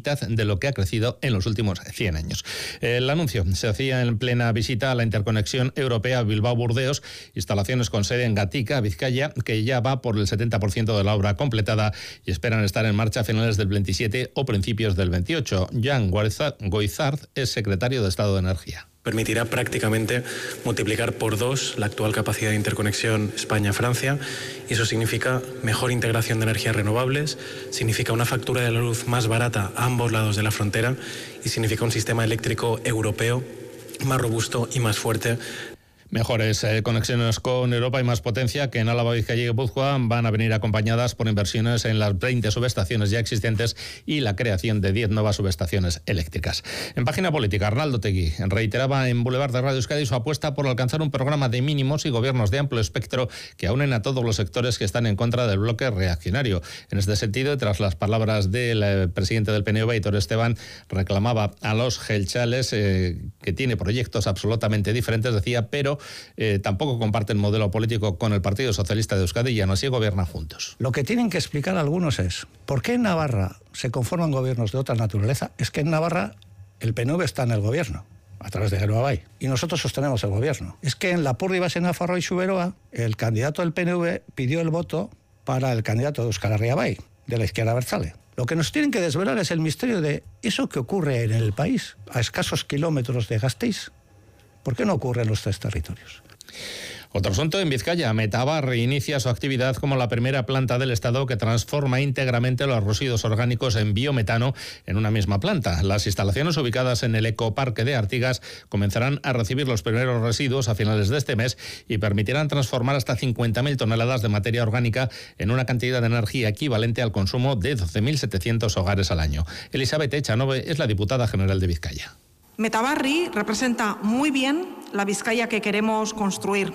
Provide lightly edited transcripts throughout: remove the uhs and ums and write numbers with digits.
mitad de lo que ha crecido en los últimos 100 años. El anuncio se hacía en plena visita a la interconexión europea Bilbao-Burdeos, instalaciones con sede en Gatica, Vizcaya, que ya va por el 70% de la obra completada y esperan estar en marcha a finales del 27 o principios del 28. Jan Goizard es secretario de Estado de Energía. Permitirá prácticamente multiplicar por 2 la actual capacidad de interconexión España-Francia, y eso significa mejor integración de energías renovables, significa una factura de la luz más barata a ambos lados de la frontera y significa un sistema eléctrico europeo más robusto y más fuerte. Mejores conexiones con Europa y más potencia que en Álava, Vizcaya y Guipúzcoa van a venir acompañadas por inversiones en las 20 subestaciones ya existentes y la creación de 10 nuevas subestaciones eléctricas. En página política, Arnaldo Tegui reiteraba en Boulevard de Radio Euskadi su apuesta por alcanzar un programa de mínimos y gobiernos de amplio espectro que aunen a todos los sectores que están en contra del bloque reaccionario. En este sentido, tras las palabras del presidente del PNV, Aitor Esteban, reclamaba a los jeltzales que tiene proyectos absolutamente diferentes, decía, pero tampoco comparten modelo político con el Partido Socialista de Euskadi y aún así gobiernan juntos. Lo que tienen que explicar algunos es ¿por qué en Navarra se conforman gobiernos de otra naturaleza? Es que en Navarra el PNV está en el gobierno a través de Geroa Bai y nosotros sostenemos el gobierno. Es que en Lapurdi, Basen-Nafarroa y Xuberoa el candidato del PNV pidió el voto para el candidato de Euskal Herria Bai, de la izquierda abertzale. Lo que nos tienen que desvelar es el misterio de eso que ocurre en el país, a escasos kilómetros de Gasteiz. ¿Por qué no ocurre en los 3 territorios? Otro asunto en Vizcaya. Metabar reinicia su actividad como la primera planta del Estado que transforma íntegramente los residuos orgánicos en biometano en una misma planta. Las instalaciones ubicadas en el ecoparque de Artigas comenzarán a recibir los primeros residuos a finales de este mes y permitirán transformar hasta 50.000 toneladas de materia orgánica en una cantidad de energía equivalente al consumo de 12.700 hogares al año. Elizabeth Echanove es la diputada general de Vizcaya. Metabarri representa muy bien la Vizcaya que queremos construir.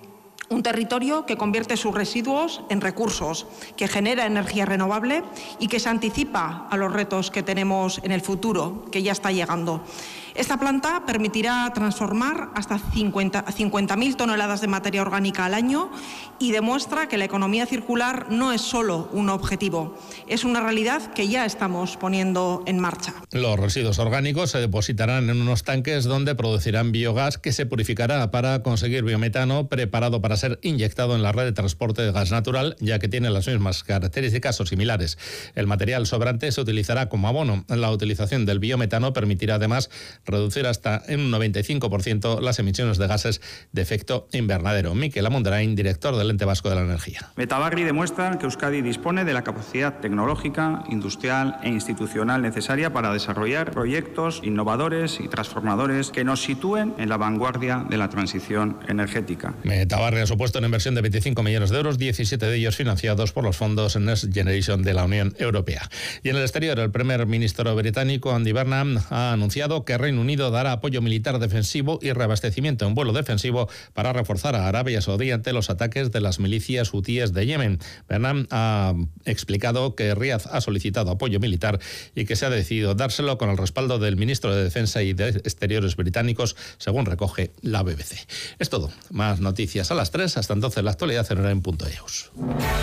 Un territorio que convierte sus residuos en recursos, que genera energía renovable y que se anticipa a los retos que tenemos en el futuro, que ya está llegando. Esta planta permitirá transformar hasta 50.000 toneladas de materia orgánica al año y demuestra que la economía circular no es solo un objetivo, es una realidad que ya estamos poniendo en marcha. Los residuos orgánicos se depositarán en unos tanques donde producirán biogás que se purificará para conseguir biometano preparado para ser inyectado en la red de transporte de gas natural, ya que tiene las mismas características o similares. El material sobrante se utilizará como abono. La utilización del biometano permitirá además reducir hasta en un 95% las emisiones de gases de efecto invernadero. Miquel Amundarain, director del Ente Vasco de la Energía. Metabarri demuestra que Euskadi dispone de la capacidad tecnológica, industrial e institucional necesaria para desarrollar proyectos innovadores y transformadores que nos sitúen en la vanguardia de la transición energética. Metabarri ha supuesto una inversión de 25 millones de euros, 17 de ellos financiados por los fondos Next Generation de la Unión Europea. Y en el exterior, el primer ministro británico Andy Burnham ha anunciado que Reino Unido dará apoyo militar defensivo y reabastecimiento en vuelo defensivo para reforzar a Arabia Saudí ante los ataques de las milicias hutíes de Yemen. Burnham ha explicado que Riad ha solicitado apoyo militar y que se ha decidido dárselo con el respaldo del ministro de Defensa y de Exteriores británicos, según recoge la BBC. Es todo. Más noticias a las 3. Hasta entonces, la actualidad en punto .eus.